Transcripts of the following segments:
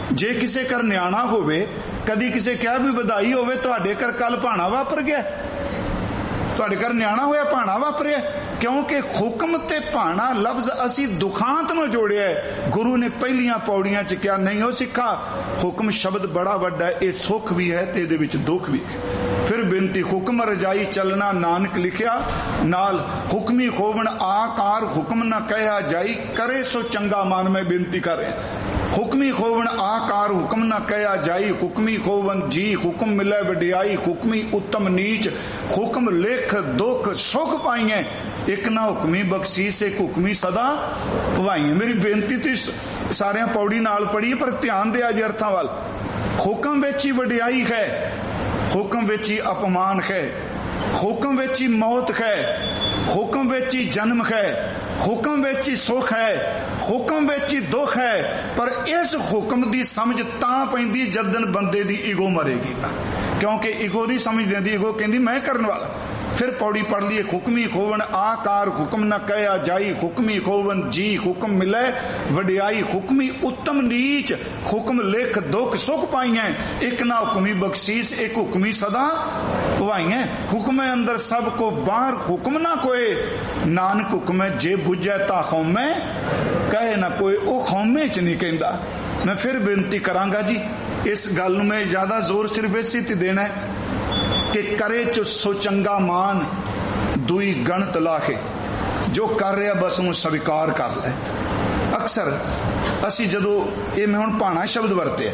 जे किसे घर न्याणा होवे, कदी किसे कहा भी बधाई होवे, तुहाडे घर कल भाणा वापर गया, तुहाडे घर न्याणा होया भाणा वापरिया, क्योंकि हुक्म ते भाणा लफ्ज असी दुखांत में जोड़िया है। गुरु ने पहलियां पौड़ियां च क्या नहीं हो सिखा, हुक्म शब्द बड़ा वड्डा है, ये सुख भी है ते इहदे विच दुख भी है। फिर बिनती हुक्म रजाई चलना नानक लिखिया, नाल हुक्मी खोवण आकार हुक्म न कहा जाई, करे सो चंगा मान में बिनती कर रहे। हुक्मी खोवण आकार हुक्म न कहा जाई, हुक्मी खोवन जी हुक्म मिले वडियाई, हुक्मी उत्तम नीच हुक्म लेख दुख सुख पाइए, एक ना हुक्मी बख्शीश एक हुक्मी सदा भवाइए। मेरी बेनती तो सारे पौड़ी नाल पढ़ी, पर ध्यान दिया जे अर्थां वाल। हुक्म विच ही वडियाई है, हुक्म विच ही अपमान है, हुक्म विच ही मौत है, हुक्म विच ही जन्म है, हुक्म विच ही सुख है, हुक्म विच ही दुख है। पर इस हुक्म की समझ तां पैंदी जदन बंदे दी ईगो मरेगी, क्योंकि ईगो नहीं समझ देंदी, ईगो कहंदी मैं करने वाला। फिर पौड़ी पढ़ ली, हुक्मी खोवन आकार हुक्म न कहा जाई, हुक्मी खोवन जी हुक्म मिले वडियाई, हुक्मी उत्तम नीच हुक्म लेख दुख सुख पाइए, एक ना हुक्मी बख्शीश एक हुक्मी सदा भवाइए। हुक्म अंदर सब को बाहर हुक्म ना कोई, नानक हुक्म जे बुझे ता खौमे कहे ना कोई, वो खौमे च नहीं कहंदा। मैं फिर बेनती करांगा जी, इस गल में ज्यादा जोर सिर्फ इसी ते देना है कि करे चो सो चंगा मान दुई गणत लाखे, जो कर रहा बस उन्हें स्वीकार कर ले। अक्सर असी जदों ये मैं हुण भाणा शब्द वरते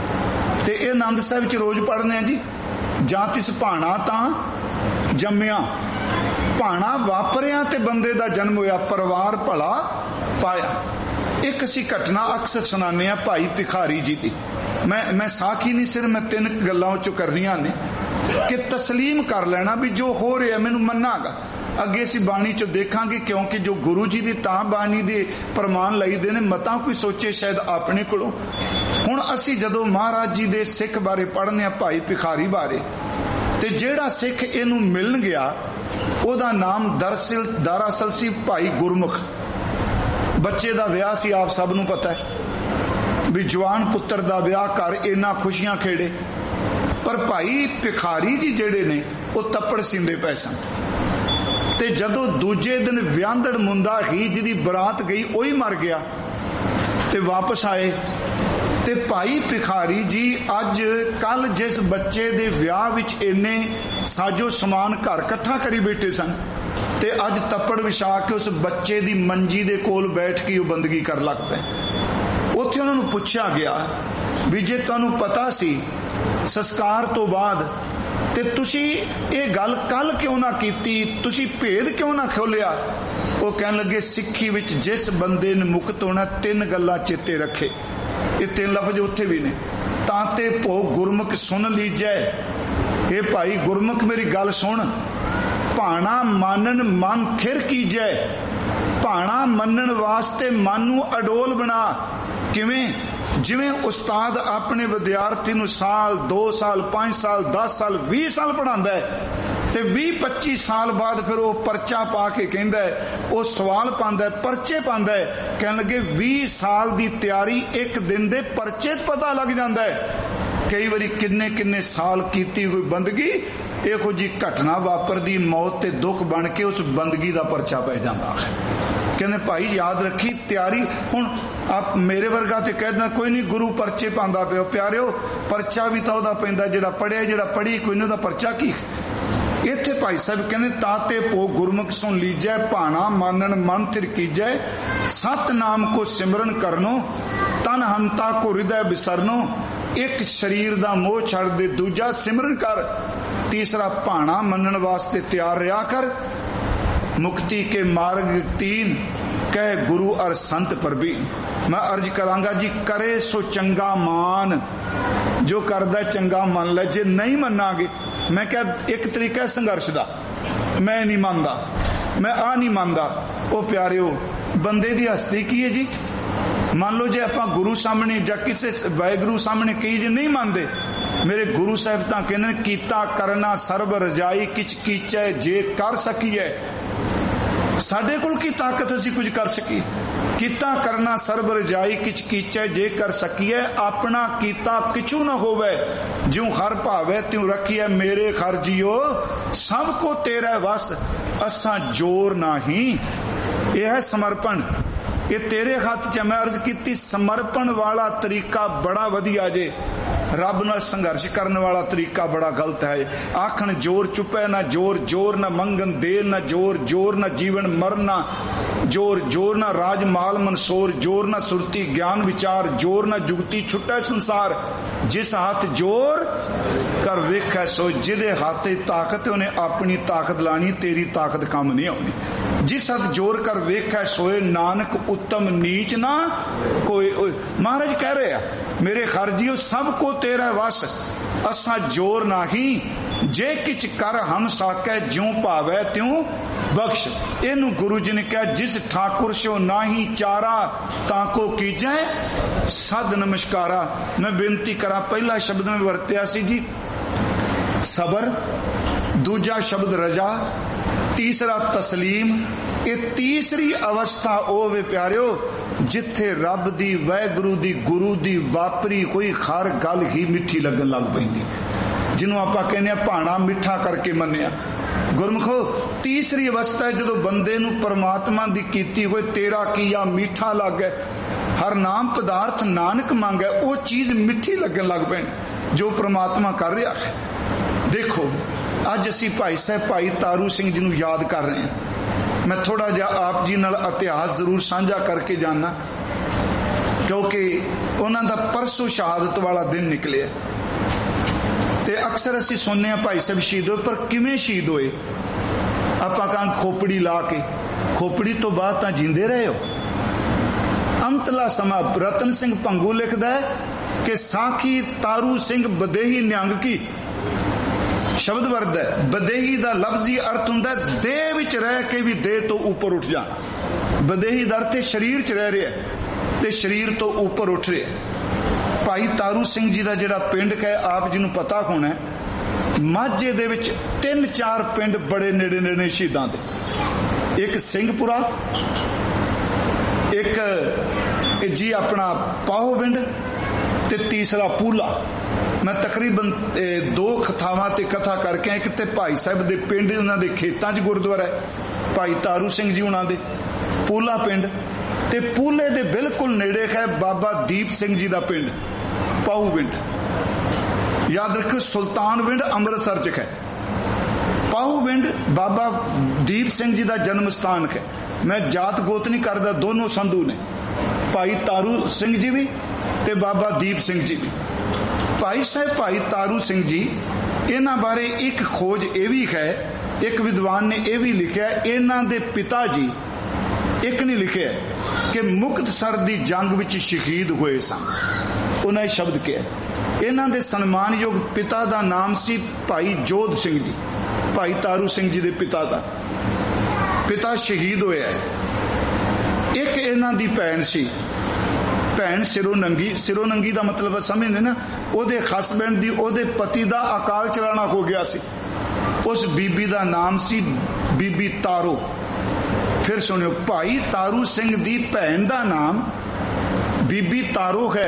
ते ये आनंद साहिब च रोज पढ़ने जी, जां तिस भाणा तां जम्मिया, भाणा वापरिया ते बंदे दा जन्म होया, परिवार भला पाया। एक असी घटना अक्सर सुनाने आ भाई भिखारी जी की, मैं साखी नहीं सिर्फ मैं 3 गल्लां चो करनियां ने कि तस्लीम कर लेना भी जो हो रहा मैनू मन्नागा। अगे असी बाणी चो देखांगे, क्योंकि जो गुरु जी की तां बाणी दे प्रमाण लईदे ने, मता कोई सोचे शायद अपने कोलों। हुण असी जदों महाराज जी दे सिख बारे पढ़ने भाई भिखारी बारे, ते जेड़ा सिख इनू मिलन गया ओदा नाम दरअसल सी भाई गुरमुख। बच्चे दा विआह सी, आप सब नू पता है भी जवान पुत्र दा विआह कर इन्ना खुशियां खेड़े, पर भाई भिखारी जी जेड़े ने वो तप्पड़ सींदे पए सन। ते जदों दूजे दिन व्यांदड़ मुंडा ही जिहदी बरात गई वही मर गया, ते वापस आए ते भाई भिखारी जी अज कल जिस बच्चे दे विआह विच इन्ने साजो समान घर इकट्ठा करी बैठे सन, ते अज तप्पड़ विछा के उस बच्चे दी मंजी दे कोल बैठ के बंदगी कर लग पे। उत्थे उन्हां नूं पुछया गया भी जे तुहानूं पता सी संस्कार तो बाद ते तुसी ये गल कल क्यों ना कीती, तुसी भेद क्यों ना खोलिया? वो कहन लगे सिक्खी विच जिस बंदे ने मुक्त होना 3 गल्लां चेते रखे, ये 3 लफ्ज उत्थे भी ने। ताते भोग गुरमुख सुन लीजै, ये भाई गुरमुख मेरी गल सुन, भाणा मानन मन थिर कीजै, भाणा मनन वास्ते मन नूं अडोल बना। किवें? जिवें उस्ताद अपने विद्यार्थी नूं साल 2 साल 5 साल 10 साल 20 साल पढ़ांदा है ते 20-25 साल बाद फिर वो परचा पा के कहंदा है, वो सवाल पांदा है, परचे पांदा है, कहन लगे 20 साल दी तैयारी एक दिन दे परचे पता लग जांदा है। कई बारी किन्ने किन्ने साल कीती हुई बंदगी इहो जी घटना वापरदी, मौत ते दुख बन के उस बंदगी दा परचा पै जांदा है। कहने भाई याद रखी तैयारी। हुण आप मेरे वर्गा ते कहदा कोई नहीं गुरु परचे पांदा पियो, प्यारिओ परचा भी तां ओदा पैंदा जेड़ा पढ़िया, जेड़ा पढ़ी कोई नहीं ओदा परचा की। इत्थे भाई साहब कहने ताते पो गुरमुख सुन लीजै, भाणा मानन मन थिर कीजै, सत नाम को सिमरन करनो, तन हंता को हृदय बिसरनो, एक शरीर दा मोह छड़ दे दूजा सिमरन कर, तीसरा भाणा मनन वास्ते तैयार रहा कर, मुक्ति के मार्ग 3 कह गुरु और संत परवीन। मैं अर्ज करांगा जी, करे सो चंगा मान, जो करदा चंगा मन ले, जे नहीं मनांगे। मैं क्या एक तरीका संघर्ष दा, मैं नहीं मानदा, मैं आ नहीं मानदा। ओ प्यारिओ बंदे दी हस्ती की है जी? मान लो जे आपां गुरु सामने जां किसे वाहिगुरू सामने कही जे नहीं मानते, मेरे गुरु साहब तां कहंदे कीता करना सर्ब रजाई, किच कीचै जे कर सकीए। साडे कोल की ताकत असीं कुछ कर सकी? ਕੀਤਾ ਕਰਨਾ ਸਰਬ ਰਜਾਈ किच कीचै जे कर सकिए अपना कीता किचू न होवे ज्यों हर भावे त्यों रखिए मेरे खर जियो सब को तेरा वस असा जोर नाही। यह है समर्पण, ये तेरे हाथ च। मैं अर्ज की समर्पण वाला तरीका बड़ा वधिया जे, रब नाल संघर्ष करने वाला तरीका बड़ा गलत है। आखन जोर चुपे ना जोर, जोर न मंगन देर न जोर, जोर न जीवन मरना जोर, जोर न राज माल मनसोर, जोर न सुरती ज्ञान विचार, जोर न जुगती छुट्टा संसार। जिस हाथ जोर कर वेखै सो, जिदे हाथ ताकत उन्हें अपनी ताकत लानी, तेरी ताकत काम नहीं आनी। जिस हाथ जोर कर वेखै सोए, नानक उत्तम नीच ना कोई। महाराज कह रहे हैं मेरे खरजियो सबको तेरा वस असा जोर नाही, जे किच कर हम साकै ज्यों भावै त्यों बख्श। इनू गुरु जी ने कहा जिस ठाकुर सो नाही चारा ताको कीजै सद नमस्कारा। मैं बेनती करा, पहला शब्द में वरत्या सी जी सबर, दूजा शब्द रजा, तीसरा तस्लीम। ये तीसरी अवस्था ओ वे प्यारियो जिथे रब दी वाहिगुरु दी गुरु दी वापरी कोई हर गल ही मिठी लगन लग पैंदी, जिन्हों आपां कहने भाणा मिठा करके मन्निया। गुरमुखो तीसरी अवस्था है जदों बंदे नूं परमात्मा दी कीती होए तेरा किया मीठा लगे, हर नाम पदार्थ नानक मांगे, वो चीज मिठी लगन लग पैनी जो परमात्मा कर रहा है। देखो अज असी भाई साहब भाई तारू सिंह जी नूं याद कर रहे हैं। मैं थोड़ा जा आप जी नाल इतिहास जरूर साझा करके जाना, क्योंकि उन्हां दा परसों शहादत वाला दिन निकले। ते अक्सर असी सुनने भाई साहब शहीद होए, पर किवें शहीद होए? आपां कहां खोपड़ी ला के, खोपड़ी तो बाद तां जींदे रहे हो। अंतला समा रतन सिंह भंगू लिखदा है कि साखी तारू सिंह बदेही निहंग की शब्द वर्द है। बदेही दा लफ्जी अर्थ हुंदा देह विच रह के भी देह तो ऊपर उठ जाना। बदेही दा अर्थ शरीर च रह रहा है ते शरीर तो ऊपर उठ रहा है। भाई तारू सिंह जी दा जिहड़ा पिंड है आप जी नूं पता होना है, माझे दे विच 3-4 पिंड बड़े नेड़े नेड़े शहीदां दे। एक सिंहपुरा, एक जी अपना पाहो पिंड ते तीसरा पूला। मैं तकरीबन 2 कथावां ते कथा करके एक ते भाई साहब दे पिंड उन्हां दे खेतां 'च गुरुद्वारा है भाई तारू सिंह जी उन्हां दे पूला पिंड, ते पूले दे बिल्कुल नेड़े है बाबा दीप सिंह जी दा पिंड पाहू पिंड। याद रखो सुल्तान पिंड अमृतसर च है, पाहू पिंड बाबा दीप सिंह जी दा जन्म स्थान है। मैं जात गोत नहीं करदा, दोनों संधू ने, भाई तारू सिंह जी भी ते बाबा दीप सिंह जी भी। भाई साहब भाई तारू सिंह जी इन्हां बारे एक खोज यह भी है, एक विद्वान ने यह भी लिखा इन्हां दे पिता जी एक ने लिखा कि मुक्तसर दी जंग विच शहीद हुए सन। उन्हें शब्द किया इन्हां दे सन्मानयोग पिता दा नाम सी भाई जोध सिंह जी, भाई तारू सिंह जी दे पिता दा पिता शहीद होया है। एक इन्हां दी भैन सी, भैन सिरों नंगी। सिरों नंगी का मतलब समझते ना, ओदे हसबैंड दी ओदे पति दा अकाल चलाना हो गया सी। उस बीबी दा नाम सी बीबी तारो। फिर सुनियो, भाई तारू सिंह दी भैन दा नाम बीबी तारो है।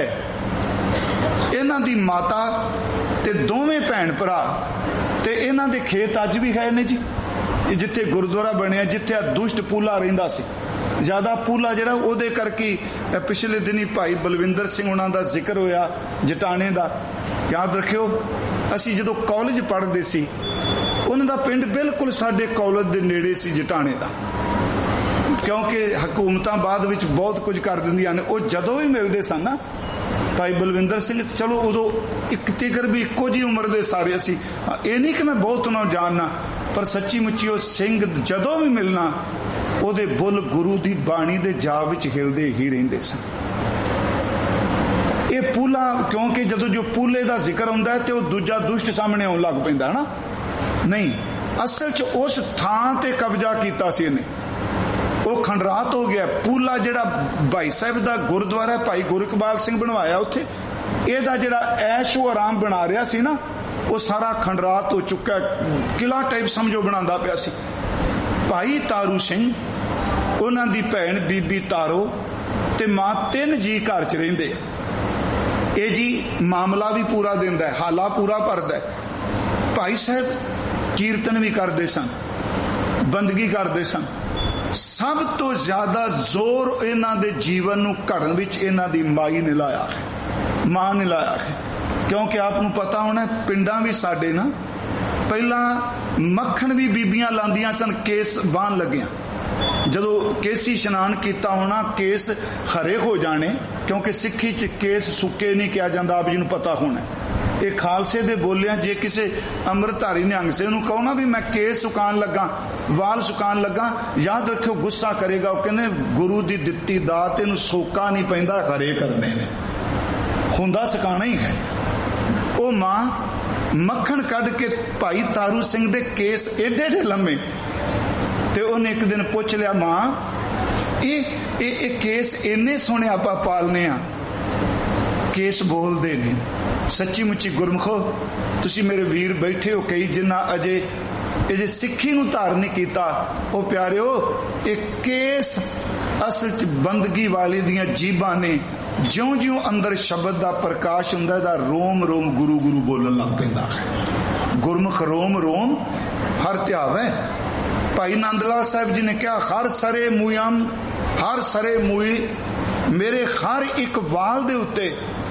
इन्हां दी माता ते दोवें भैन भरा ते इन्हां दे खेत अज भी है ने जी, जिथे गुरुद्वारा बनया, जिथे दुष्ट पूला रहिंदा सी। ज्यादा पूला जिहड़ा ओदे करके पिछले दिन ही भाई बलविंदर सिंह उन्हां दा जिक्र होया जटाने दा। याद रखियो असी जदों कॉलेज पढ़दे सी उन्हां दा पिंड बिल्कुल साडे कॉलेज दे नेड़े सी जटाने दा, क्योंकि हुकूमतां बाद विच बहुत कुछ कर दिंदियां ने। वो जदों भी मिलदे सन ना भाई बलविंदर सिंह, चलो उदों एक तिकर भी इक्को जी उम्र दे सारे असी, ये नहीं कि मैं बहुत उन्हां जानना, पर सच्ची मुच्ची वो सिंह जदों भी मिलना ओदे बुल गुरु दी बाणी दे जाप विच हिलदे ही रहिंदे सन। ये पूला क्योंकि जदों जो पूले दा जिक्र हुंदा है ते वो दूजा दुष्ट सामने आउण लग पैंदा ना, नहीं असल च उस थां ते कब्जा कीता सी इहने, वो खंडरात हो गया। पूला जिहड़ा भाई साहब दा गुरुद्वारा भाई गुरु इकबाल सिंह बनवाया उत्थे, इहदा जिहड़ा ऐशो आराम बना रहा सी ना, वो सारा खंडरात हो चुका, किला टाइप समझो बनांदा पिया सी। भाई तारू सिंह उन्हां दी भैन बीबी तारो ते मां 3 जी घर च रहिंदे। ये जी मामला भी पूरा दिंदा है, हाला पूरा भरदा है। भाई साहब कीर्तन भी करते सन, बंदगी करते सन। सब तो ज्यादा जोर इन्हां दे जीवन नूं घड़न विच इन्हां दी माई ने लाया है, मां ने लाया है। क्योंकि आपनूं पता होना पिंडां भी साडे ना पहला मक्खण भी बीबियां लांदियां सन केस बांध लगियां। जदों केसी इशनान किया होना केस खरे हो जाने, क्योंकि सिक्खी च केस सुके नहीं किया जाता, आप जी नूं पता होना। ये खालसे दे बोलिया जे किसी अमृतधारी निहंग से नूं कहो ना भी मैं केस सुकान लगा, वाल सुकान लगा, याद रखियो गुस्सा करेगा। वो कहने गुरु दी दित्ती दात इहनूं सोका नहीं पैंदा, खरे करने ने, हुंदा सुकाना ही है। वो मां मक्खण कढ़ के भाई तारू सिंह दे केस एडे एडे लम्मे, ते उन्हें एक दिन पूछ लिया मां ये केस इन्ने सोहणे आपां पालने आ, केस बोलदे ने। सच्ची मुच्ची गुरमुखो तुसी मेरे वीर बैठे हो कई जिन्ना अजे सिक्खी नूं धारण नहीं कीता, ओ प्यारिओ एक केस असल च बंदगी वाले दियां जीबां ने। ज्यों ज्यों अंदर शब्द दा प्रकाश हुंदा दा रोम रोम गुरु गुरु बोलन लग पैंदा है। गुरमुख रोम रोम हर ध्यावै। भाई नंद लाल साहब जी ने कहा हर सरे मूयम, हर सरे मूई मेरे हर एक वाल दे उत्ते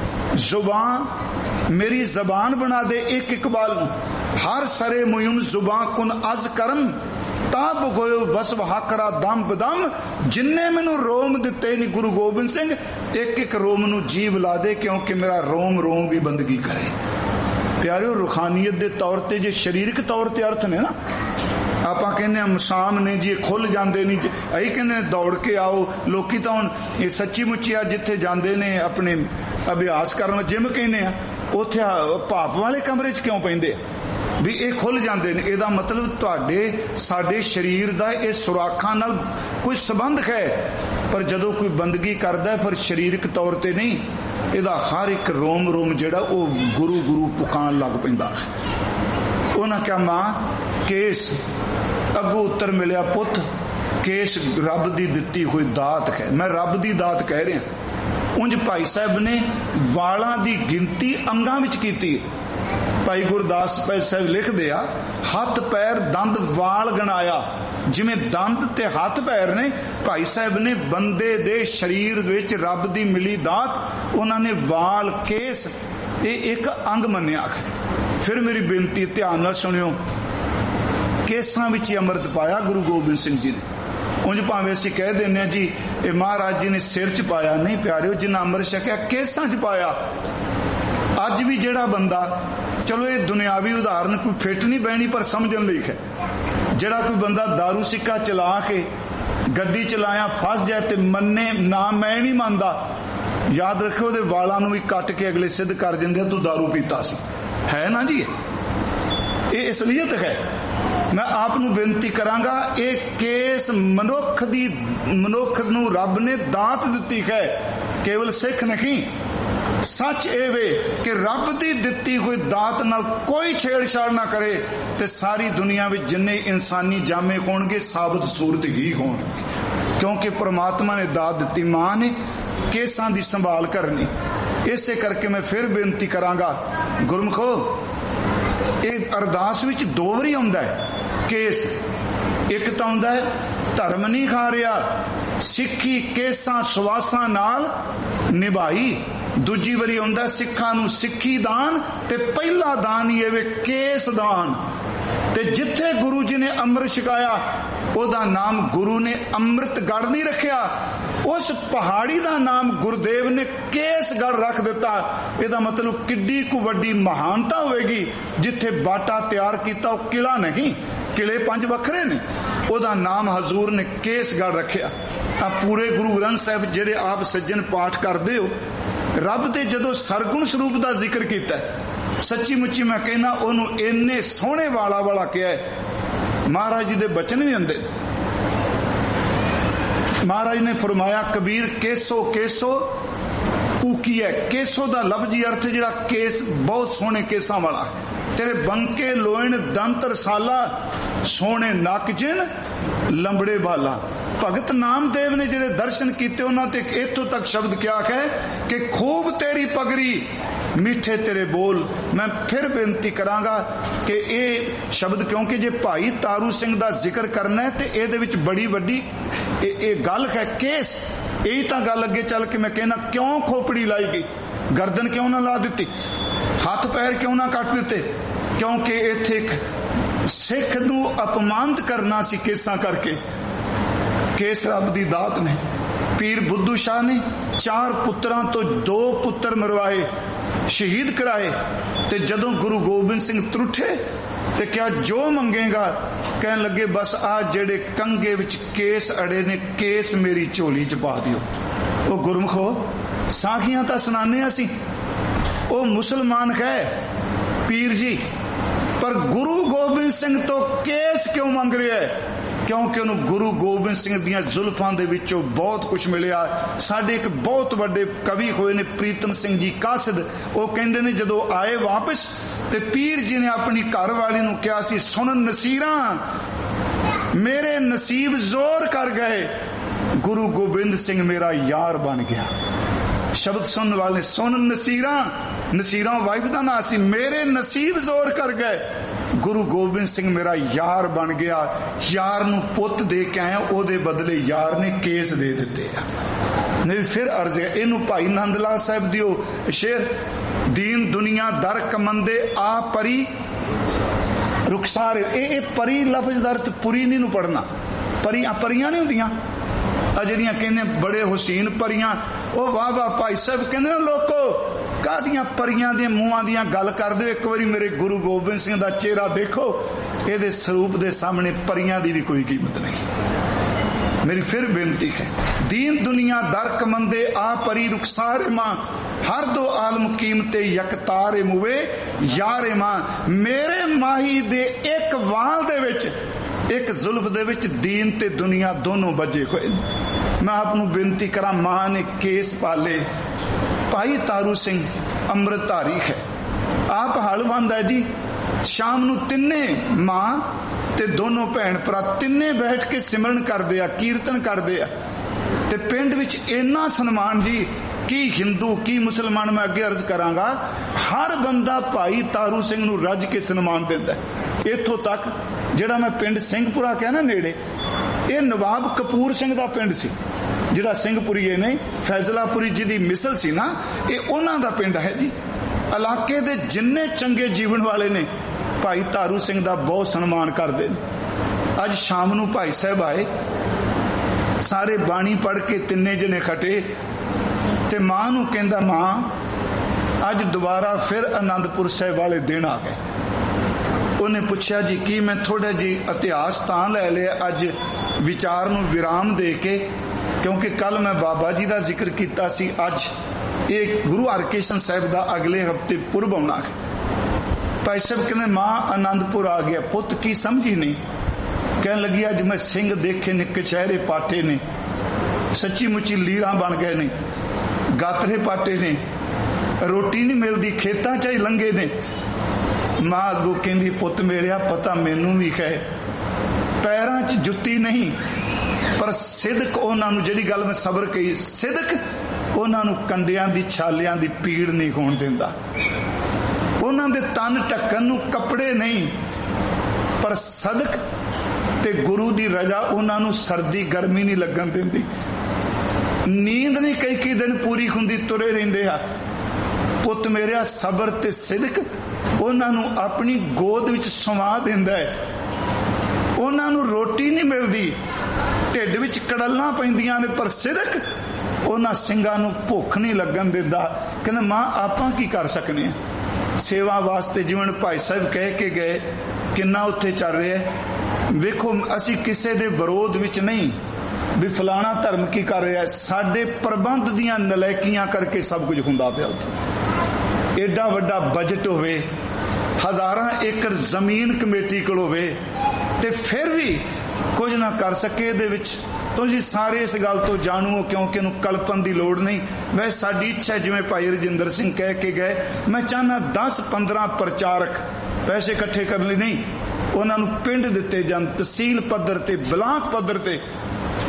जुबान मेरी जबान बना दे एक एक बाल नूं। हर सरे मूयम जुबान कुन अज करम ताप गोयो बस वहाकरा दम बदम। जिन्ने मैनू रोम दिते नी गुरु गोबिंद सिंह एक एक रोम नूं जीव ला दे, क्योंकि मेरा रोम रोम भी बंदगी करे। प्यारिओ रूहानियत दे तौर ते जे शरीरक तौर ते अर्थ ने ना, ਆਪਾਂ ਕਹਿੰਦੇ ਆ ਮਸਾਮ ਨੇ ਜੀ ਖੁੱਲ ਜਾਂਦੇ ਨਹੀਂ, ਅਸੀਂ ਕਹਿੰਦੇ ਦੌੜ ਕੇ ਆਓ। ਲੋਕੀ ਤਾਂ ਹੁਣ ਇਹ ਸੱਚੀ ਮੁੱਚੀ ਆ ਜਿੱਥੇ ਜਾਂਦੇ ਨੇ ਆਪਣੇ ਅਭਿਆਸ ਕਰਨ, ਜਿਮ ਕਹਿੰਦੇ ਆ, ਉੱਥੇ ਭਾਪ ਵਾਲੇ ਕਮਰੇ 'ਚ ਕਿਉਂ ਪੈਂਦੇ ਵੀ ਇਹ ਖੁੱਲ ਜਾਂਦੇ ਨੇ। ਇਹਦਾ ਮਤਲਬ ਤੁਹਾਡੇ ਸਾਡੇ ਸਰੀਰ ਦਾ ਇਹ ਸੁਰਾਖਾਂ ਨਾਲ ਕੋਈ ਸੰਬੰਧ ਹੈ, ਪਰ ਜਦੋਂ ਕੋਈ ਬੰਦਗੀ ਕਰਦਾ ਫਿਰ ਸਰੀਰਕ ਤੌਰ ਤੇ ਨਹੀਂ, ਇਹਦਾ ਹਰ ਇੱਕ ਰੋਮ ਰੋਮ ਜਿਹੜਾ ਉਹ ਗੁਰੂ ਗੁਰੂ ਪੁਕਾਰਨ ਲੱਗ ਪੈਂਦਾ। ਉਹਨਾਂ ਕਿਹਾ ਮਾਂ केस अगू उत्तर मिलिया पुत केस रब दी दिती हुई दात है, मैं रब दी दात कह रहा। उंज भाई साहब ने वालां दी गिनती अंगां विच कीती। भाई गुरदास साहब लिखदे आ हथ पैर दंद वाल गणाया, जिवें दंद ते हथ पैर ने भाई साहब ने बंदे दे शरीर विच रब दी मिली दात उन्हां ने वाल केस ये एक अंग मन्निया। फिर मेरी बेनती ध्यान नाल सुनियो, केसां विच अमृत पाया गुरु गोबिंद सिंह जी ने। उंज भावें असीं कह दिंदे जी ये महाराज जी ने सिर च पाया, नहीं प्यारिओ जिन्ना अमृत छकिया केसां च पाया। अज भी जिहड़ा बंदा, चलो ये दुनियावी उदाहरण कोई फिट नहीं बहनी पर समझण लई है, जिहड़ा कोई बंदा दारू सिक्का चला के गड्डी चलाया फस जाए ते मन्ने ना मैं नहीं मानदा, याद रखियो उहदे वालां नूं भी कट के अगले सिद्ध कर दिंदे तू दारू पीता सी, है ना जी। ये असलीयत है। मैं आप नूं बेनती करांगा ये केस मनुख नूं रब ने दात दिती है, केवल सिख नहीं। सच ये वे कि रब दी दिती हुई दात नाल कोई छेड़छाड़ ना करे ते सारी दुनिया में जिन्ने इंसानी जामे होणगे साबित सूरत ही होणगे, क्योंकि परमात्मा ने दात दिती, मां ने केसां दी संभाल करनी। इसे करके मैं फिर बेनती करांगा गुरमुखो, ये अरदास विच दो वारी आउंदा है केस। एक तो आउंदा है धर्म नहीं खा रहा सिक्खी केसां सवासां नाल निभाई, दूजी वारी आउंदा सिक्खां नूं सिक्खी दान ते पहला दान ही है केस दान। ते जिथे गुरु जी ने अमृत छकाया ओदा नाम गुरु ने अमृतगढ़ नहीं रखिया, उस पहाड़ी का नाम गुरुदेव ने केसगढ़ रख दिता। इसका मतलब किड्डी को वड्डी महानता होगी। जिथे बाटा तैयार किया किला नहीं, किले 5 वखरे ने, ओदा नाम हजूर ने केसगढ़ रखिया। पूरे गुरु ग्रंथ साहब जेडे आप सज्जन पाठ करते हो, रब दे जदों सरगुण स्वरूप का जिक्र किया, सच्ची मुच्ची मैं कहना उन्होंने इन्ने सोहने वाला वाला किया है। महाराज जी दे बचन भी आंदे, महाराज ने फरमाया कबीर केसो केसो कूकी है। केसो दा लफ्जी अर्थ जिहड़ा केस बहुत सोहने केसां वाला, तेरे बंके लोइन दंत रसाला, सोहने नक जिन लंबड़े बाला। भगत नामदेव ने जिहड़े दर्शन कीते उन्हां ते इत्थों तक शब्द क्या है कि खूब तेरी पगड़ी मीठे तेरे बोल। मैं फिर बेनती करांगा कि ये शब्द, क्योंकि जे भाई तारू सिंह दा जिक्र करना है तो ये विच बड़ी वड्डी गल है, केस। यही तो गल अगे चल के मैं कहना, क्यों खोपड़ी लाई गई, गर्दन क्यों ना ला दी, हाथ पैर क्यों ना कट दिते? क्योंकि इत्थे एक सिख नूं अपमानित करना सी केसां करके। केस रब दी दात ने। पीर बुद्धू शाह ने 4 पुत्रां तो 2 पुत्र मरवाए, शहीद कराए। ते जदों गुरु गोबिंद सिंह त्रुठे ते क्या जो मंगेगा, कहन लगे बस आ जेड़े कंगे विच केस अड़े ने, केस मेरी झोली च पा दियो। ओ गुरमुखो, साखियां तां सुनाने असीं, ओ मुसलमान है पीर जी, पर गुरु गोबिंद सिंह तो केस क्यों मंग रहा है? क्योंकि उन्होंने गुरु गोबिंद सिंह दियां जुल्फां दे विचों बहुत कुछ मिलिया। साडे एक बहुत बड़े कवि होए ने प्रीतम सिंह जी कासिद, वो कहंदे ने जदों आए वापस ते पीर जी ने अपनी घरवाली नूं कहा सी, सुन नसीरा मेरे नसीब जोर कर गए, गुरु गोबिंद सिंह मेरा यार बन गया। शब्द सुनने वाले, सुन नसीरा, नसीरा वाइफ का नाम सी, मेरे नसीब जोर कर गए, गुरु गोबिंद सिंह मेरा यार बन गया। यार नूं पुत दे के आया, ओदे बदले यार ने केस दे दिते। नहीं फिर अर्ज है इनू भाई नंद लाल साहब दियो शेर, दीन दुनिया दर कमंदे आ परी रुखसार। ए परी लफ्ज दा अर्थ पुरी नहीं पढ़ना, परियां नहीं होंदियां जड़ियां कहने बड़े हुसैन परियां। ओ वाह वाह भाई साहब कहंदे लोको कादियां परियां दे मुंहां दियां गल कर दो, एक बारी मेरे गुरु गोबिंद सिंह दा चेहरा देखो, ये स्वरूप दे सामने परियां दी भी कोई कीमत नहीं। मेरी फिर बेनती है, दीन दुनिया दर कमंदे आ परी रुखसार मां, हर दो आलम कीमते यकतारे मुवे यारे मां। मेरे माही दे एक वाल दे विच, एक जुल्फ दे विच दीन ते दुनिया दोनों बजे हुए। मैं आपनू बेनती करा, मां ने केस पाले। भाई तारू सिंह अमृतधारी है, आप हलवंद है जी। शाम नू तिन्ने मां ते दोनों भैन भरा तिन्ने बैठ के सिमरन करदे आ, कीर्तन करदे आ। ते पिंड विच इन्ना सन्मान जी की हिंदू की मुसलमान, मैं अगे अर्ज करांगा, हर बंदा भाई तारू सिंह नू रज के सन्मान दिंदा। इत्थों तक जिहड़ा मैं पिंड सिंहपुरा कहा ना नेड़े, ये नवाब कपूर सिंह दा पिंड सी, जिहड़ा सिंहपुरी ने फैजलापुरी जी दी मिसल सी ना, ये उन्हां दा पिंड है जी। इलाके दे जिन्ने चंगे जीवन वाले ने भाई तारू सिंह दा बहुत सन्मान करदे ने। अज शाम नू भाई साहब आए, सारे बाणी पढ़ के तिन्ने जने खटे, ते मां नू कहंदा, मां अज दोबारा फिर आनंदपुर साहिब वाले दिन आ गए। उन्हें पूछा जी की? मैं थोड़ा जी इतिहास तां लै लिया अज विचार नू विराम दे के, क्योंकि कल मैं बाबा जी का जिक्र किया सी, अज ये गुरु हरकृष्ण साहिब का अगले हफ्ते पुरब आना है। भाई साहब कहते मां आनंदपुर आ गया, पुत की समझी नहीं? कहने लगी अज मैं सिंह देखे ने, कचहरे पाटे ने, सच्ची मुच्ची लीरा बन गए ने, गातरे पाटे ने, रोटी नहीं मिलती, खेतों च ही लंघे ने। मां अगू कहती पुत मेरा पता मैनू भी है, पैरों च जुत्ती नहीं, पर सिदक उन्होंने, जिहड़ी गल मैं सबर कही, सिदक उन्होंने कंडियां दी छालियां दी पीड़ नहीं होण दिंदा। उन्होंने तन ढक्कन नूं कपड़े नहीं, पर सदक ते गुरु दी रजा उन्होंने सर्दी गर्मी नहीं लगन दिंदी। नींद नहीं कई दिन पूरी हुंदी, तुरे रहिंदे आ। पुत मेरा सबर ते सिदक उन्होंने अपनी गोद विच सवा दिंदा है। उन्होंने रोटी नहीं मिलती, ढिड विच कड़लां पैंदियां ने, पर सिदक उन्हां सिंगां नूं भुख नहीं लगन दिंदा। कहंदे मां आपां की कर सकने आ? सेवा वास्ते जिवें भाई साहब कह के गए, किन्ना उत्थे चल रहा है। वेखो असीं किसे दे विरोध विच नहीं भी फलाना धर्म की कर रहा है, साडे प्रबंध दियां नलैकियां करके सब कुछ हुंदा पिया। उत्थे एडा वड्डा बजट होवे, हज़ारां एकड़ जमीन कमेटी कोल होवे, ते फिर भी कुछ ना कर सके। दे विच तुसीं सारे इस गल तो जाणू हो, क्योंकि इहनूं कल्पन की लोड़ नहीं। वैसे साडी इच्छा जिवें भाई रजिंदर सिंह कह के गए, मैं चाहना 10-15 प्रचारक पैसे इकट्ठे करने नहीं, उन्होंने पिंड दिते जान, तहसील पद्धर ते, ब्लाक पद्धर ते,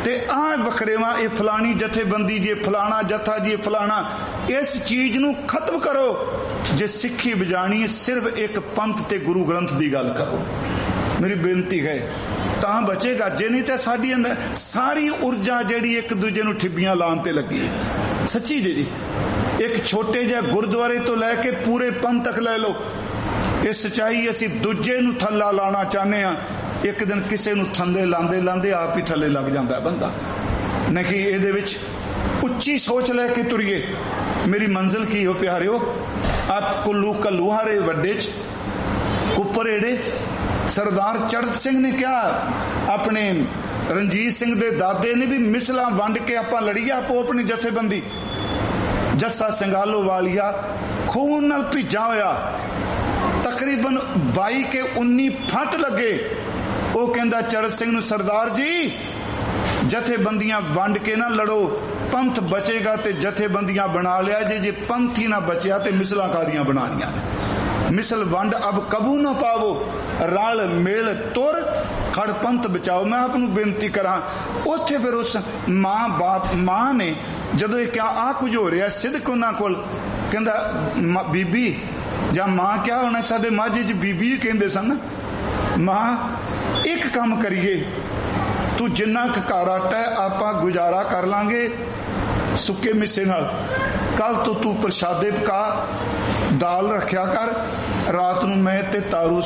ते आ वखरेवा ये फलानी जथेबंदी जी फलाना जथा जी फलाना, इस चीज नू खत्म करो। जे सिक्खी बजानी है सिर्फ एक पंथ ते गुरु ग्रंथ की गल करो, मेरी बेनती है, तां बचेगा। जे नहीं तो साडी सारी ऊर्जा जिहड़ी एक दूजे नू ठिब्बियां लाउण ते लगी है। सच्ची जी, एक छोटे जिहे गुरुद्वारे तो लैके पूरे पंथ तक लै लो, ये सच्चाई असी दूजे नू थल्ला लाना चाहते हैं। एक दिन किसी नू थल्ले लांदे लांदे आप ही थल्ले लग जाता बंदा। नहीं इहदे विच उच्ची सोच लैके तुरीए। मेरी मंजिल की हो प्यारिओ, आप कुल्लू कल्लूहारे वड्डे च कुपर एड़े सरदार चढ़त सिंह ने क्या अपने रणजीत सिंह दे दादे ने भी मिसलां वंड के आपां लड़ीए आपो अपनी जथेबंदी। जस्सा संगालो वालिया खून नाल भिजा होया, तकरीबन 22 के 19 फट लगे। वो कहंदा चढ़त सिंह नूं, सरदार जी जथेबंदियां वंड के ना लड़ो, पंथ बचेगा ते जथेबंदियां बना लिया जे, जे पंथ ही ना बचिया ते मिसलां कादियां बनानियां। मिसल वंड अब कबू ना पावो, रल मेल तुर खड़ पंथ बचाओ। मैं आपनू बेनती करा, उत्थे फिर उस मां ने जदों ये क्या आ कुछ हो रहा सिदक उन्हां कोल, कहंदा बीबी जां मां क्या होना, साडे माझे च बीबी कहंदे सन। मां एक काम करिए, तू जिन्ना क घर आटा है आपां गुजारा कर लांगे सुके मिसे नाल, कल तो तू प्रशादे पका दाल रखिया कर, रात नूं मैं ते तारू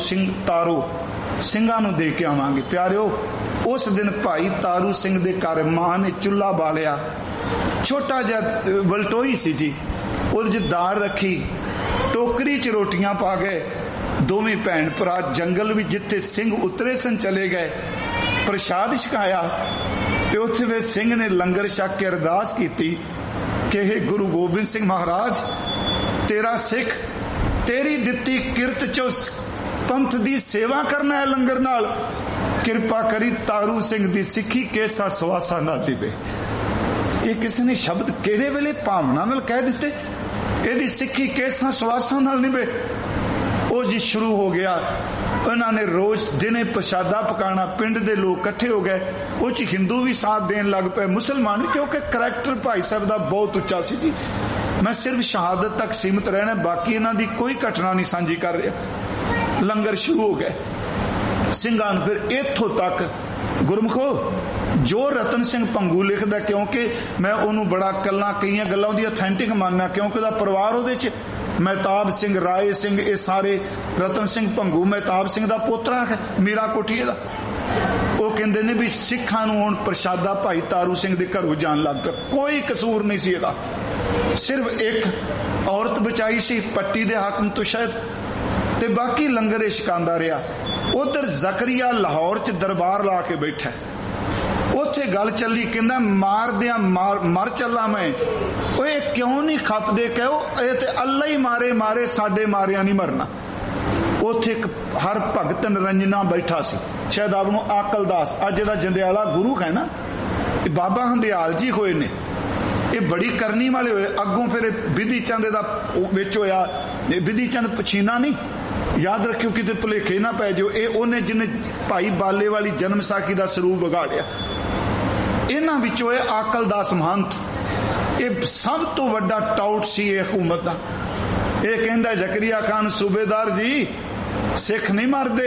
ਸਿੰਘਾਂ ਨੂੰ दे के आवांगे। प्यारिओ उस दिन भाई तारू सिंह दे घर मां ने चुल्हा बालिया, छोटा जिहा वलटोई सी जी, ਉਹਦੇ च दाल रखी, टोकरी च रोटियां पा गए। दोवें भैन भरा जंगल भी जिथे सिंह उतरे सन चले गए, प्रसाद छकाया ते उत्थे वे सिंह ने लंगर छक के अरदास की कि हे गुरु गोबिंद सिंह महाराज, तेरा सिख तेरी दिती किरत चो पंथ दी सेवा करना है लंगर नाल, किरपा करी तारू सिंह दी सिक्खी केसा सवासा ना दिवे। ये किसी ने शब्द केड़े वेले भावना नाल कह दिते, एदी सिक्खी केसा सवासा नाल निभे। वो जी शुरू हो गया, उन्होंने रोज दिने प्रसादा पकाना, पिंड दे लोग इकट्ठे हो गए, वो हिंदू भी साथ देन लग पे, मुसलमान, क्योंकि करैक्टर भाई साहब का बहुत उच्चा सी जी। मैं सिर्फ शहादत तक सीमित रहना, बाकी इन्हां दी कोई घटना नहीं साझी कर रहा। लंगर शुरू हो गए, ਸਿੰਘਾਂ ਨੂੰ फिर इत्थों तक गुरमुखो जो रतन सिंह भंगू लिखदा, क्योंकि मैं उन्होंने बड़ा कई गल्लां दी ऑथेंटिक मानना, क्योंकि उहदा परिवार उहदे च महताब सिंह, राय सिंह, ये सारे रतन सिंह भंगू महताब सिंह का पोतरा है, मीरा कोठीए का। वो कहते ने भी सिखां नूं हुण प्रशादा भाई तारू सिंह दे घरों जान लग पिया, कोई कसूर नहीं सी इहदा, सिर्फ एक औरत बचाई सी पट्टी दे हाकम तो शायद, ते बाकी लंगर छकांदा रहा। उधर जकरिया लाहौर च दरबार ला के बैठा, उत्थे गल चली, कहंदा मार दिया मर चला मैं। ओए क्यों नहीं खपदे, कहो ये ते अल्लाह ही मारे मारे, साडे मारिया नहीं मरना। उत्थे एक हर भगत निरंजना बैठा सी, शायद आप नूं आकलदास, अज दा जंडियाला गुरु है ना, बाबा हंदियाल जी होए ने, ये बड़ी करनी वाले होए। अगों फिर विधि चंद दा विच होया, विधि चंद पछीना नहीं, याद रखियो किते भुलेखे ना पै जाओ, ये उन्हें जिन्हें भाई बाले वाली जन्म साखी का स्वरूप बिगाड़िया। इन्हां विचों आकलदास महंत, ये सब तो वड्डा टाउट सी हुकूमत का। ये कहंदा जकरिया खान सूबेदार जी सिख नहीं मरदे,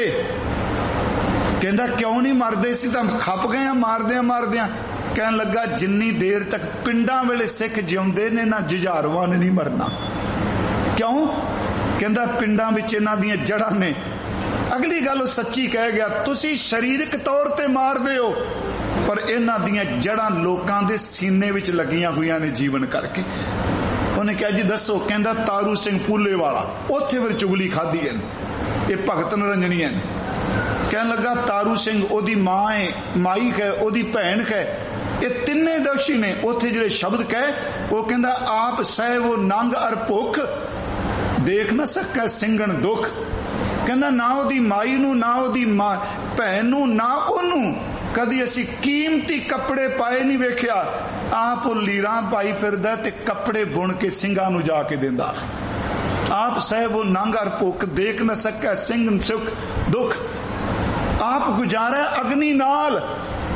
कहंदा क्यों नहीं मरदे, सी तां खप गए मारदियां। कहन लगा जिन्नी देर तक पिंडां वेले सिख जिउंदे ने ना जुझारुआं ने नहीं मरना। क्यों? कहंदा पिंडां विच इन्हां दीयां जड़ां ने। अगली गल सच्ची कह गया, तुसी शरीरक तौर ते मारदे हो, पर इन्हां दीयां जड़ां लोकां दे सीने विच लगियां हुईयां ने जीवन करके। उन्हें कहा जी दसो, कहंदा तारू सिंह पूले वाला, उत्थे फिर चुगली खाधी है, ये भगत निरंजनी है। कहन लगा तारू सिंह ओदी मां है, माई है, ओदी भैन है, ये तिन्ने दोषी ने। उत्थे जिहड़े शब्द कहे, वो कहंदा आप सह वो नंग अर भुख, देख ना सकै सिंगण दुख। कहंदा ना ओदी माई नूं, ना ओदी मां भैन नूं, ना ओनूं कदी असी कीमती कपड़े पाए नहीं वेखिया। आप लीरां पाई फिरदा ते कपड़े बुन के ਸਿੰਘਾਂ ਨੂੰ जाके देंदा। आप सह वो नंग अर भुख, देख न सकै सिंगण सुख दुख। आप गुजारा अग्नि नाल,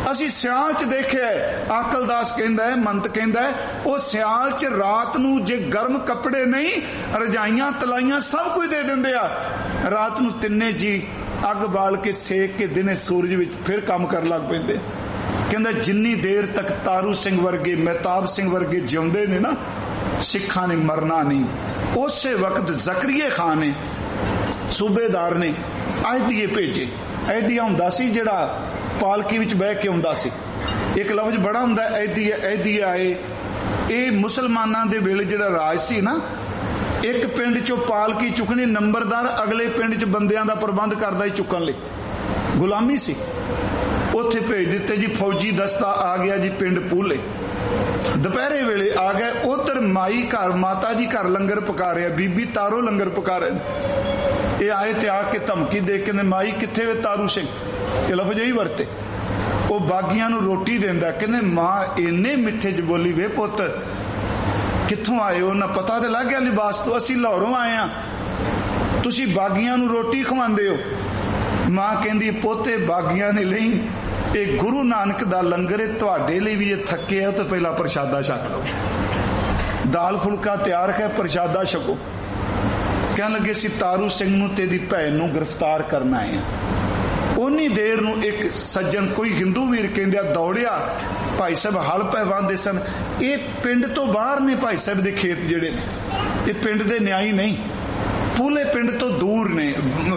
ਅਸੀਂ ਸਿਆਲ ਚ ਦੇਖਿਆ, ਆਕਲਦਾਸ ਕਹਿੰਦਾ ਹੈ, ਮੰਤ ਕਹਿੰਦਾ ਹੈ, ਉਹ ਸਿਆਲ ਚ ਰਾਤ ਨੂੰ ਜੇ ਗਰਮ ਕੱਪੜੇ ਨਹੀਂ, ਰਜਾਈਆਂ ਤਲਾਈਆਂ ਸਭ ਕੁਝ ਦੇ ਦਿੰਦੇ ਆ। ਰਾਤ ਨੂੰ ਤਿੰਨੇ ਜੀ ਅੱਗ ਬਾਲ ਕੇ ਸੇਕ ਕੇ ਦਿਨੇ ਸੂਰਜ ਵਿੱਚ ਫਿਰ ਕੰਮ ਕਰਨ ਲੱਗ ਪੈਂਦੇ। ਕਹਿੰਦਾ ਜਿੰਨੀ ਦੇਰ ਤੱਕ ਤਾਰੂ ਸਿੰਘ ਵਰਗੇ, ਮਹਿਤਾਬ ਸਿੰਘ ਵਰਗੇ ਜਿਉਂਦੇ ਨੇ ਨਾ, ਸਿੱਖਾਂ ਨੇ ਮਰਨਾ ਨਹੀਂ। ਉਸੇ ਵਕਤ ਜ਼ਕਰੀਏ ਖਾਨ ਨੇ, ਸੂਬੇਦਾਰ ਨੇ ਅਹਿਦੀਏ ਭੇਜੇ। ਅਹਿਦੀਆ ਹੁੰਦਾ ਸੀ ਜਿਹੜਾ ਪਾਲਕੀ ਵਿੱਚ ਬਹਿ ਕੇ ਆਉਂਦਾ ਸੀ। ਇੱਕ ਲਫ਼ਜ਼ ਬੜਾ ਹੁੰਦਾ ਅਹਿਦੀਆ, ਅਹਿਦੀਏ ਆਏ। ਇਹ ਮੁਸਲਮਾਨਾਂ ਦੇ ਵੇਲੇ ਜਿਹੜਾ ਰਾਜ ਸੀ ਨਾ, ਇੱਕ ਪਿੰਡ ਚੋਂ ਪਾਲਕੀ ਚੁੱਕਣੀ, ਨੰਬਰਦਾਰ ਅਗਲੇ ਪਿੰਡ ਚ ਬੰਦਿਆਂ ਦਾ ਪ੍ਰਬੰਧ ਕਰਦਾ ਹੀ ਚੁੱਕਣ ਲਈ, ਗੁਲਾਮੀ ਸੀ। ਉੱਥੇ ਭੇਜ ਦਿੱਤੇ ਜੀ, ਫੌਜੀ ਦਸਤਾ ਆ ਗਿਆ ਜੀ ਪਿੰਡ ਪੂਲੇ। ਦੁਪਹਿਰੇ ਵੇਲੇ ਆ ਗਏ। ਉਧਰ ਮਾਈ ਘਰ, ਮਾਤਾ ਜੀ ਘਰ ਲੰਗਰ ਪਕਾ ਰਿਹਾ, ਬੀਬੀ ਤਾਰੋ ਲੰਗਰ ਪਕਾ ਰਹੇ। ਇਹ ਆਏ ਤੇ ਆ ਕੇ ਧਮਕੀ ਦੇ ਕੇ, ਮਾਈ ਕਿੱਥੇ ਵੇ ਤਾਰੂ ਸਿੰਘ, ਇਹ ਲਫ਼ਜ਼ ਹੀ ਵਰਤੇ। ਉਹ ਬਾਗੀਆਂ ਨੂੰ ਰੋਟੀ ਦਿੰਦਾ। ਕਹਿੰਦੇ ਮਾਂ ਇੰਨੇ ਮਿੱਠੇ ਚ ਬੋਲੀ, ਵੇ ਪੁੱਤ ਕਿੱਥੋਂ ਆਏ ਹੋ? ਨਾ ਪਤਾ ਤੇ ਲੱਗ ਗਿਆ ਲਿਬਾਸ ਤੋਂ, ਅਸੀਂ ਲਾਹੌਰੋਂ ਆਏ ਆ, ਤੁਸੀਂ ਬਾਗੀਆਂ ਨੂੰ ਰੋਟੀ ਖਵਾਉਂਦੇ ਹੋ। ਮਾਂ ਕਹਿੰਦੀ ਪੋਤੇ ਬਾਗੀਆਂ ਨੇ ਲਈ, ਇਹ ਗੁਰੂ ਨਾਨਕ ਦਾ ਲੰਗਰ ਹੈ, ਤੁਹਾਡੇ ਲਈ ਵੀ ਇਹ ਥੱਕੇ ਆ ਤਾਂ ਪਹਿਲਾਂ ਪ੍ਰਸ਼ਾਦਾ ਛਕ ਲਓ। ਦਾਲ ਫੁਲਕਾ ਤਿਆਰ ਹੈ, ਪ੍ਰਸ਼ਾਦਾ ਛਕੋ। ਕਹਿਣ ਲੱਗੇ ਸੀ ਤਾਰੂ ਸਿੰਘ ਨੂੰ ਤੇ ਦੀ ਭੈਣ ਨੂੰ ਗ੍ਰਿਫਤਾਰ ਕਰਨਾ ਹੈ। ਉਨੀ ਦੇਰ ਨੂੰ ਇੱਕ ਸੱਜਣ, ਕੋਈ ਹਿੰਦੂ ਵੀਰ ਕਹਿੰਦੇ ਦੌੜਿਆ। ਭਾਈ ਸਾਹਿਬ ਹਲ ਪੈ ਵਾਂਦੇ ਸਨ। ਇਹ ਪਿੰਡ ਤੋਂ ਬਾਹਰ ਨੇ ਭਾਈ ਸਾਹਿਬ ਦੇ ਖੇਤ ਜਿਹੜੇ ਨੇ, ਇਹ ਪਿੰਡ ਦੇ ਨਿਆਈ ਨਹੀਂ, ਪੂਲੇ ਪਿੰਡ ਤੋਂ ਦੂਰ ਨੇ।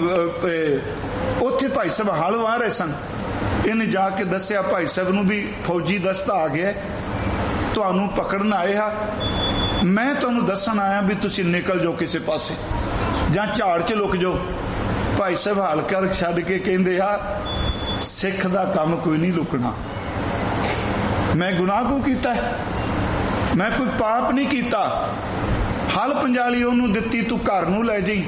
ਉੱਥੇ ਭਾਈ ਸਾਹਿਬ ਹਲ ਵਾਹ ਰਹੇ ਸਨ। ਇਹਨੇ ਜਾ ਕੇ ਦੱਸਿਆ ਭਾਈ ਸਾਹਿਬ ਨੂੰ ਵੀ ਫੌਜੀ ਦਸਤਾ ਆ ਗਿਆ, ਤੁਹਾਨੂੰ ਪਕੜਨ ਆਏ ਆ, ਮੈਂ ਤੁਹਾਨੂੰ ਦੱਸਣ ਆਇਆ ਵੀ ਤੁਸੀਂ ਨਿਕਲ ਜਾਓ ਕਿਸੇ ਪਾਸੇ ਜਾਂ ਝਾੜ ਚ ਲੁਕ ਜਾਓ। ਭਾਈ ਸਾਹਿਬ ਹਾਲ ਕਰ ਛੱਡ ਕੇ ਕਹਿੰਦੇ ਆ ਸਿੱਖ ਦਾ ਕੰਮ ਕੋਈ ਨਹੀਂ ਲੁਕਣਾ। ਮੈਂ ਗੁਨਾਹ ਕਿਉਂ ਕੀਤਾ? ਮੈਂ ਕੋਈ ਪਾਪ ਨਹੀਂ ਕੀਤਾ। ਹਲ ਪੰਜਾਲੀ ਉਹਨੂੰ ਦਿੱਤੀ, ਤੂੰ ਘਰ ਨੂੰ ਲੈ ਜਾਈ,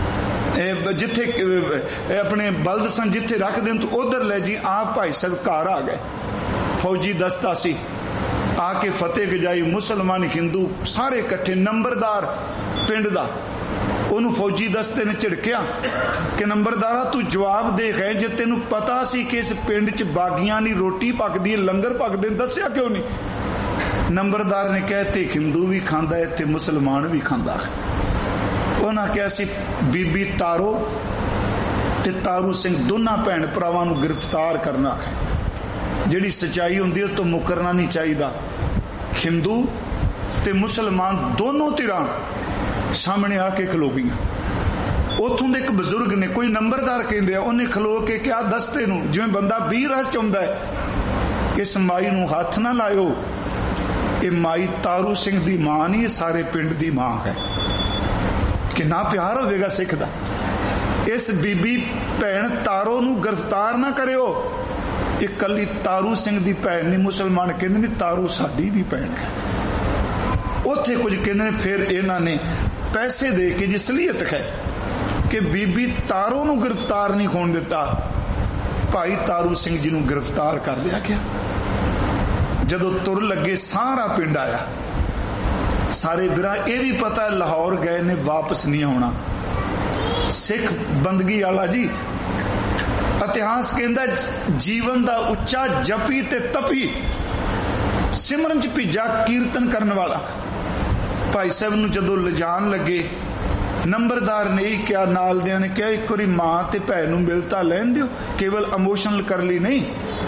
ਜਿੱਥੇ ਆਪਣੇ ਬਲਦ ਸਨ ਜਿੱਥੇ ਰੱਖ ਦੇਣ ਤੂੰ ਉਧਰ ਲੈ ਜੀ। ਆਪ ਭਾਈ ਸਾਹਿਬ ਘਰ ਆ ਗਏ, ਫੌਜੀ ਦਸਤਾ ਸੀ, ਆ ਕੇ ਫਤਿਹ ਗਜਾਈ। ਮੁਸਲਮਾਨ ਹਿੰਦੂ ਸਾਰੇ ਇਕੱਠੇ, ਨੰਬਰਦਾਰ ਪਿੰਡ ਦਾ, ਉਹਨੂੰ ਫੌਜੀ ਦਸਤੇ ਨੇ ਝਿੜਕਿਆ ਕਿ ਨੰਬਰਦਾਰਾ ਤੂੰ ਜਵਾਬ ਦੇ ਗਏ, ਜੇ ਤੈਨੂੰ ਪਤਾ ਸੀ ਕਿ ਇਸ ਪਿੰਡ ਚ ਬਾਗੀਆਂ ਦੀ ਰੋਟੀ ਪੱਕਦੀ ਹੈ, ਲੰਗਰ ਪੱਕਦੇ, ਦੱਸਿਆ ਕਿਉਂ ਨਹੀਂ? ਨੰਬਰਦਾਰ ਨੇ ਕਿਹਾ ਤੇ ਹਿੰਦੂ ਵੀ ਖਾਂਦਾ ਹੈ ਤੇ ਮੁਸਲਮਾਨ ਵੀ ਖਾਂਦਾ ਹੈ। ਉਹਨਾਂ ਕਿਹਾ ਸੀ ਬੀਬੀ ਤਾਰੋ ਤੇ ਤਾਰੂ ਸਿੰਘ ਦੋਨਾਂ ਭੈਣ ਭਰਾਵਾਂ ਨੂੰ ਗ੍ਰਿਫਤਾਰ ਕਰਨਾ ਹੈ। ਜਿਹੜੀ ਸੱਚਾਈ ਹੁੰਦੀ ਉਹ ਤੋਂ ਮੁਕਰਨਾ ਨਹੀਂ ਚਾਹੀਦਾ। ਹਿੰਦੂ ਤੇ ਮੁਸਲਮਾਨ ਦੋਨੋਂ ਧਿਰਾਂ ਸਾਹਮਣੇ ਆ ਕੇ ਖਲੋ ਗਈਆਂ। ਉੱਥੋਂ ਦੇ ਇੱਕ ਬਜ਼ੁਰਗ ਨੇ, ਕੋਈ ਨੰਬਰਦਾਰ ਕਹਿੰਦੇ ਆ, ਉਹਨੇ ਖਲੋ ਕੇ ਕਿਹਾ ਦਸਤੇ ਨੂੰ, ਜਿਵੇਂ ਬੰਦਾ 20 ਰਸ ਚਾਹੁੰਦਾ ਹੈ, ਇਸ ਮਾਈ ਨੂੰ ਹੱਥ ਨਾ ਲਾਇਓ, ਇਹ ਮਾਈ ਤਾਰੂ ਸਿੰਘ ਦੀ ਮਾਂ ਨਹੀਂ, ਇਹ ਸਾਰੇ ਪਿੰਡ ਦੀ ਮਾਂ ਹੈ। ਕਿੰਨਾ ਪਿਆਰ ਹੋਵੇਗਾ ਸਿੱਖ ਦਾ। ਇਸ ਬੀਬੀ ਭੈਣ ਤਾਰੋ ਨੂੰ ਗ੍ਰਿਫਤਾਰ ਨਾ ਕਰਿਓ, ਇਹ ਕੱਲੀ ਤਾਰੂ ਸਿੰਘ ਦੀ ਭੈਣ ਨਹੀਂ। ਮੁਸਲਮਾਨ ਕਹਿੰਦੇ ਨੇ ਤਾਰੂ ਸਾਡੀ ਵੀ ਭੈਣ ਹੈ। ਉੱਥੇ ਕੁਝ ਕਹਿੰਦੇ ਨੇ ਫਿਰ ਇਹਨਾਂ ਨੇ ਪੈਸੇ ਦੇ ਕੇ, ਜਿਸ ਅਸਲੀਅਤ ਹੈ ਕਿ ਬੀਬੀ ਤਾਰੋ ਨੂੰ ਗ੍ਰਿਫਤਾਰ ਨਹੀਂ ਹੋਣ ਦਿੱਤਾ, ਭਾਈ ਤਾਰੂ ਸਿੰਘ ਜੀ ਨੂੰ ਗ੍ਰਿਫਤਾਰ ਕਰ ਲਿਆ ਗਿਆ। ਜਦੋਂ ਤੁਰ ਲੱਗੇ ਸਾਰਾ ਪਿੰਡ ਆਇਆ, ਸਾਰੇ ਵੀਰਾਂ ਇਹ ਵੀ ਪਤਾ ਲਾਹੌਰ ਗਏ ਨੇ, ਵਾਪਸ ਨਹੀਂ ਆਉਣਾ। ਸਿੱਖ ਬੰਦਗੀ ਵਾਲਾ ਜੀ, ਇਤਿਹਾਸ ਕਹਿੰਦਾ ਜੀਵਨ ਦਾ ਉੱਚਾ ਜਪੀ ਤੇ ਤਪੀ, ਸਿਮਰਨ ਚ ਭਿੱਜਾ ਕੀਰਤਨ ਕਰਨ ਵਾਲਾ। ਭਾਈ ਸਾਹਿਬ ਨੂੰ ਜਦੋਂ ਲਿਜਾਣ ਲੱਗੇ, ਨੰਬਰਦਾਰ ਨੇ ਹੀ ਕਿਹਾ, ਨਾਲ ਦਿਆਂ ਨੇ ਕਿਹਾ ਇੱਕ ਵਾਰੀ ਮਾਂ ਤੇ ਭੈਣ ਨੂੰ ਮਿਲ ਤਾਂ ਲੈਣ ਦਿਓ, ਕੇਵਲ ਇਮੋਸ਼ਨਲ ਕਰ ਲਈ ਨਹੀਂ।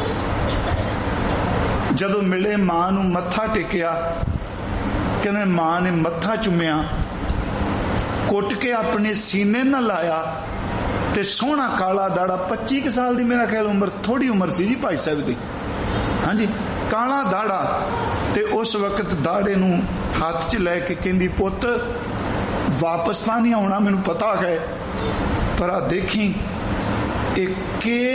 ਜਦੋਂ ਮਿਲੇ ਮਾਂ ਨੂੰ ਮੱਥਾ ਟੇਕਿਆ, ਕਹਿੰਦੇ ਮਾਂ ਨੇ ਮੱਥਾ ਚੁੰਮਿਆ, ਕੁੱਟ ਕੇ ਆਪਣੇ ਸੀਨੇ ਨਾਲ ਲਾਇਆ ਤੇ ਸੋਹਣਾ ਕਾਲਾ ਦਾੜਾ, 25 ਸਾਲ ਦੀ ਮੇਰਾ ਖਿਆਲ ਉਮਰ, ਥੋੜੀ ਉਮਰ ਸੀ ਜੀ ਭਾਈ ਸਾਹਿਬ ਦੀ, ਹਾਂਜੀ, ਕਾਲਾ ਦਾੜਾ। ਤੇ ਉਸ ਵਕਤ ਦਾੜੇ ਨੂੰ ਹੱਥ 'ਚ ਲੈ ਕੇ ਕਹਿੰਦੀ ਪੁੱਤ ਵਾਪਸ ਤਾਂ ਨਹੀਂ ਆਉਣਾ, ਮੈਨੂੰ ਪਤਾ ਹੈ, ਪਰ ਆ ਦੇਖੀ ਇਹ